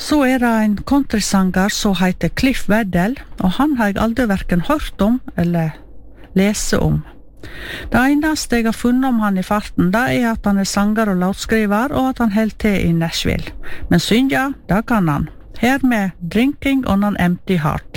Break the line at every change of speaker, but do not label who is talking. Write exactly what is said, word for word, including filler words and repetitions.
Så er det en countrysanger som heter Cliff Weddell, og han har jeg aldri hverken hørt om eller lese om. Det eneste jeg har funnet om han i farten, det er at han er sanger og låtskriver, og at han helt til i Nashville. Men synja, det kan han. Her med Drinking on an Empty Heart.